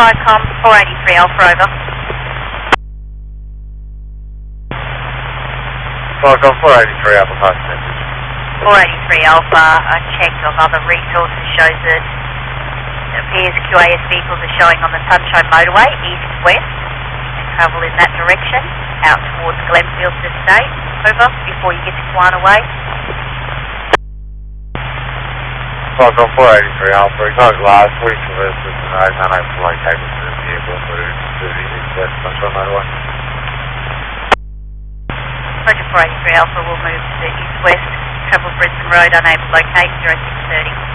com, 483 Alpha, over. Falcon 483 Alpha, pass message. 483 Alpha, a check of other resources shows that it appears QAS vehicles are showing on the Sunshine Motorway, east-west, and travel in that direction, out towards Glenfield Estate, over, before you get to Kwana Way. Falcon 483 Alpha, acknowledge last week traversed with the road, unable to locate within the vehicle moved to the east-west Sunshine Motorway. Roger 483 Alpha will move to east-west, travel Brisbane Road, unable to locate, 0630.